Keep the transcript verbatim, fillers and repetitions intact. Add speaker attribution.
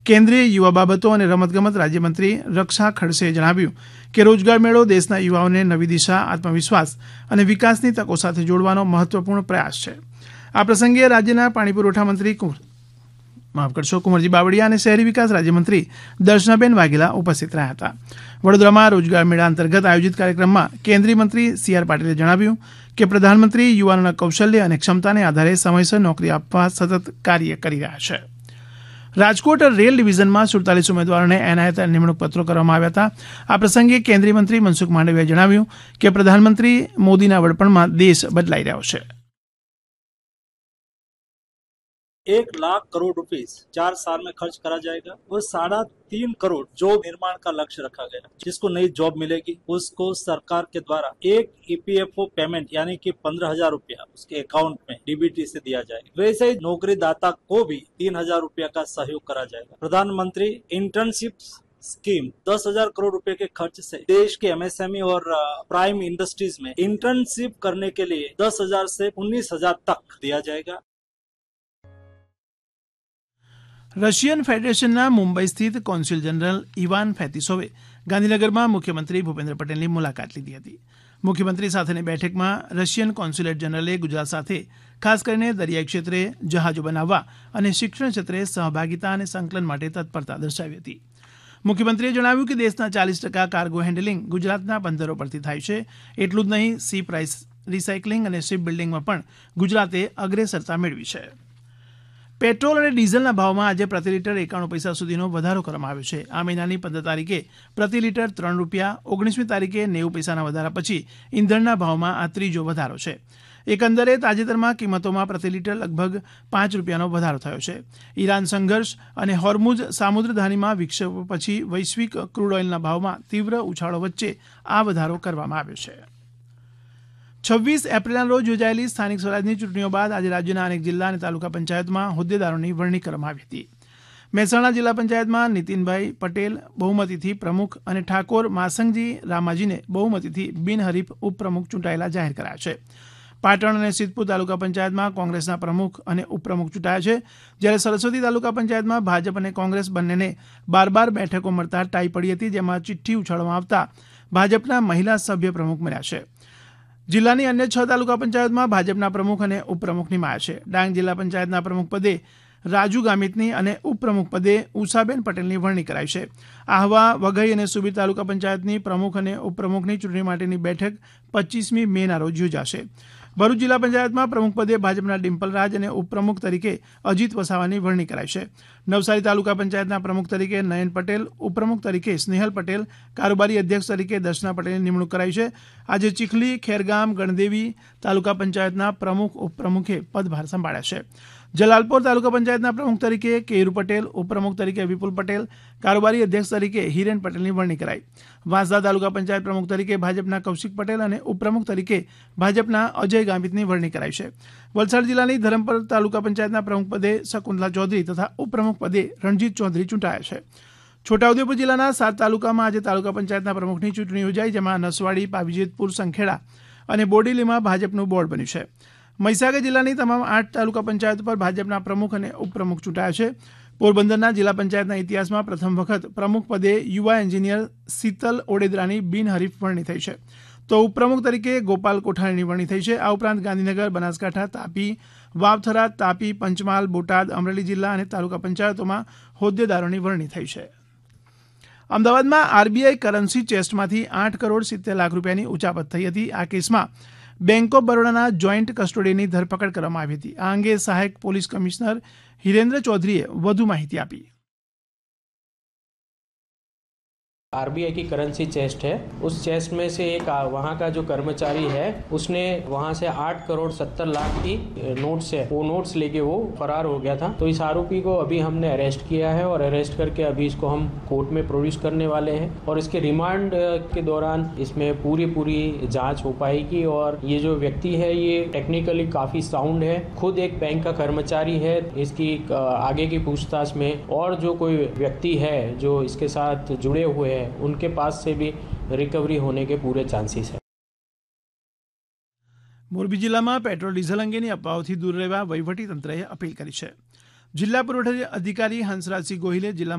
Speaker 1: કેન્દ્રીય યુવા બાબતો અને રમતગમત રાજ્યમંત્રી રક્ષા ખડસેએ જણાવ્યું કે રોજગાર મેળો દેશના યુવાઓને નવી દિશા, આત્મવિશ્વાસ અને વિકાસની તકો સાથે જોડવાનો મહત્વપૂર્ણ પ્રયાસ છે. આ પ્રસંગે રાજ્યના પાણી પુરવઠા મંત્રી માફ કરશો કુંવરજી બાવળિયા અને શહેરી વિકાસ રાજ્યમંત્રી દર્શનાબેન વાઘેલા ઉપસ્થિત રહ્યા હતા. વડોદરામાં રોજગાર મેળા અંતર્ગત આયોજિત કાર્યક્રમમાં કેન્દ્રીય મંત્રી સી આર પાટીલે જણાવ્યું કે પ્રધાનમંત્રી યુવાનોના કૌશલ્ય અને ક્ષમતાને આધારે સમયસર નોકરી આપવા સતત કાર્ય કરી રહ્યા છે. રાજકોટ રેલ ડિવિઝનમાં સુડતાલીસ ઉમેદવારોને એનાયત નિમણૂક પત્રો કરવામાં આવ્યા હતા. આ પ્રસંગે કેન્દ્રીય મંત્રી મનસુખ માંડવિયાએ જણાવ્યું કે પ્રધાનમંત્રી મોદીના વડપણમાં દેશ બદલાઈ રહ્યો છે.
Speaker 2: एक लाख करोड़ रुपीस चार साल में खर्च करा जाएगा और साढ़ा तीन करोड़ जॉब निर्माण का लक्ष्य रखा गया. जिसको नई जॉब मिलेगी उसको सरकार के द्वारा एक ईपीएफओ पेमेंट यानी कि पंद्रह हजार रुपया उसके अकाउंट में डीबीटी से दिया जाएगा. वैसे ही नौकरीदाता को भी तीन हजार रुपया का सहयोग करा जाएगा. प्रधानमंत्री इंटर्नशिप स्कीम दस हजार करोड़ रुपए के खर्च से देश के एमएसएमई और प्राइम इंडस्ट्रीज में इंटर्नशिप करने के लिए दस हजार से उन्नीस हजार तक दिया जाएगा.
Speaker 1: રશિયન ફેડરેશનના મુંબઈ સ્થિત કોન્સ્યુલ જનરલ ઇવાન ફેતિસોવે ગાંધીનગરમાં મુખ્યમંત્રી ભૂપેન્દ્ર પટેલની મુલાકાત લીધી હતી. મુખ્યમંત્રી સાથેની બેઠકમાં રશિયન કોન્સ્યુલેટ જનરલે ગુજરાત સાથે ખાસ કરીને દરિયાઈ ક્ષેત્રે જહાજો બનાવવા અને શિક્ષણ ક્ષેત્રે સહભાગીતા અને સંકલન માટે તત્પરતા દર્શાવી હતી. મુખ્યમંત્રીએ જણાવ્યું કે દેશના ચાલીસ ટકા કાર્ગો હેન્ડલિંગ ગુજરાતના બંદરો પરથી થાય છે. એટલું જ નહીં, સી પ્રાઇસ રિસાયકલિંગ અને શિપ બિલ્ડિંગમાં પણ ગુજરાતે અગ્રેસરતા મેળવી છે. પેટ્રોલ અને ડીઝલના ભાવમાં આજે પ્રતિ લીટર એકાણું પૈસા સુધીનો વધારો કરવામાં આવ્યો છે. આ મહિનાની પંદર તારીખે પ્રતિ લીટર ત્રણ રૂપિયા, ઓગણીસમી તારીખે નેવું પૈસાના વધારા પછી ઇંધણના ભાવમાં આ ત્રીજો વધારો છે. એકંદરે તાજેતરમાં કિંમતોમાં પ્રતિ લીટર લગભગ પાંચ રૂપિયાનો વધારો થયો છે. ઈરાન સંઘર્ષ અને હોર્મુઝ સામુદ્રધાનીમાં વિક્ષેપ પછી વૈશ્વિક ક્રૂડ ઓઇલના ભાવમાં તીવ્ર ઉછાળો વચ્ચે આ વધારો કરવામાં આવ્યો છે. છવ્વીસ એપ્રિલના રોજ યોજાયેલી સ્થાનિક સ્વરાજની ચૂંટણીઓ બાદ આજે રાજ્યના અનેક જિલ્લા અને તાલુકા પંચાયતમાં હોદ્દેદારોની વરણી કરવામાં આવી હતી. મહેસાણા જિલ્લા પંચાયતમાં નીતિનભાઈ પટેલ બહુમતીથી પ્રમુખ અને ઠાકોર માસંગજી રામાજીને બહુમતીથી બિનહરીફ ઉપપ્રમુખ ચૂંટાયેલા જાહેર કરાયા છે. પાટણ અને સિદ્ધપુર તાલુકા પંચાયતમાં કોંગ્રેસના પ્રમુખ અને ઉપપ્રમુખ ચૂંટાયા છે. જ્યારે સરસ્વતી તાલુકા પંચાયતમાં ભાજપ અને કોંગ્રેસ બંનેને બાર બાર બેઠકો મળતા ટાઈ પડી હતી, જેમાં ચિઠ્ઠી ઉછાળવામાં આવતા ભાજપના મહિલા સભ્ય પ્રમુખ મળ્યા છે. જિલ્લાની અન્ય છ તાલુકા પંચાયતમાં ભાજપના પ્રમુખ અને ઉપપ્રમુખ નિમાયા છે. ડાંગ જિલ્લા પંચાયતના પ્રમુખ પદે રાજુ ગામિતની અને ઉપપ્રમુખ પદે ઉષાબેન પટેલની વરણી કરાઈ છે. આહવા, વઘઈ અને સુબીર તાલુકા પંચાયતની પ્રમુખ અને ઉપપ્રમુખની ચૂંટણી માટેની બેઠક પચીસમી મેના રોજ યોજાશે. ભરૂચ જિલ્લા પંચાયતમાં પ્રમુખ પદે ભાજપના ડિમ્પલ રાજ અને ઉપપ્રમુખ તરીકે અજીત વસાવાની વરણી કરાઈ છે. નવસારી તાલુકા પંચાયતના પ્રમુખ તરીકે નયન પટેલ, ઉપપ્રમુખ તરીકે સ્નેહલ પટેલ, કારોબારી અધ્યક્ષ તરીકે દર્શના પટેલની નિમણૂક કરાઈ છે. આજે ચીખલી, ખેરગામ, ગણદેવી તાલુકા પંચાયતના પ્રમુખ ઉપપ્રમુખે પદભાર સંભાળ્યા છે. જલાલપોર તાલુકા પંચાયતના પ્રમુખ તરીકે કેયુ પટેલ, ઉપપ્રમુખ તરીકે વિપુલ પટેલ, કારોબારી અધ્યક્ષ તરીકે હિરેન પટેલની વરણી કરાઈ. વાંસદા તાલુકા પંચાયત પ્રમુખ તરીકે ભાજપના કૌશિક પટેલ અને ઉપપ્રમુખ તરીકે ભાજપના અજય ગામિતની વરણી કરાઈ છે. વલસાડ જિલ્લાની ધરમપુર તાલુકા પંચાયતના પ્રમુખ પદે શકુંતલા ચૌધરી તથા ઉપપ્રમુખ પદે રણજીત ચૌધરી ચૂંટાયા છે. છોટાઉદેપુર જિલ્લાના સાત તાલુકામાં આજે તાલુકા પંચાયતના પ્રમુખની ચૂંટણી યોજાઈ, જેમાં નસવાડી, પાવીજેતપુર, સંખેડા અને બોડેલીમાં ભાજપનું બોર્ડ બન્યું છે. મહીસાગર જિલ્લાની તમામ આઠ તાલુકા પંચાયત પર ભાજપના પ્રમુખ અને ઉપપ્રમુખ ચૂંટાયા છે. પોરબંદરના જિલ્લા પંચાયતના ઇતિહાસમાં પ્રથમ વખત પ્રમુખ પદે યુવા એન્જિનિયર શીતલ ઓડેદરાની બિનહરીફ વરણી થઈ છે, તો ઉપપ્રમુખ તરીકે ગોપાલ કોઠારીની વરણી થઈ છે. આ ઉપરાંત ગાંધીનગર, બનાસકાંઠા, તાપી, વાવથરા, તાપી, પંચમહાલ, બોટાદ, અમરેલી જિલ્લા અને તાલુકા પંચાયતોમાં હોદ્દેદારોની વરણી થઈ છે. અમદાવાદમાં આરબીઆઈ કરન્સી ચેસ્ટમાંથી આઠ કરોડ સિત્તેર લાખ રૂપિયાની ઉચાપત થઈ હતી. આ કેસમાં બેંક ઓફ બરોડાના જોઈન્ટ કસ્ટોડીની ધરપકડ કરવામાં આવી હતી. આ અંગે સહાયક પોલીસ કમિશનર હિરેન્દ્ર ચૌધરીએ વધુ માહિતી આપી.
Speaker 3: आरबीआई की करेंसी चेस्ट है, उस चेस्ट में से एक वहाँ का जो कर्मचारी है उसने वहाँ से आठ करोड़ सत्तर लाख की नोट्स है, वो नोट्स लेके वो फरार हो गया था. तो इस आरोपी को अभी हमने अरेस्ट किया है और अरेस्ट करके अभी इसको हम कोर्ट में प्रोड्यूस करने वाले हैं और इसके रिमांड के दौरान इसमें पूरी पूरी जांच हो पाएगी. और ये जो व्यक्ति है ये टेक्निकली काफ़ी साउंड है, खुद एक बैंक का कर्मचारी है. इसकी आगे की पूछताछ में और जो कोई व्यक्ति है जो इसके साथ जुड़े हुए हैं उनके पास से भी रिकवरी होने के पूरे चांसेस है.
Speaker 1: મોરબી જિલ્લામાં પેટ્રોલ ડીઝલ અંગેની અફવાઓથી દૂર રહેવા વહીવટી તંત્રએ અપીલ કરી છે. જિલ્લા પુરવઠા અધિકારી હંસરાજસિંહ ગોહિલે જિલ્લા